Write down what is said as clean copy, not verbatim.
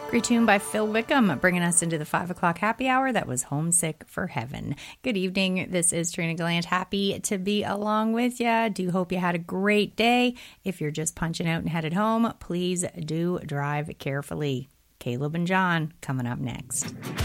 Great tune by Phil Wickham, bringing us into the 5 o'clock happy hour. That was Homesick for Heaven. Good evening. This is Trina Gallant. Happy to be along with you. Do hope you had a great day. If you're just punching out and headed home, please do drive carefully. Caleb and John coming up next.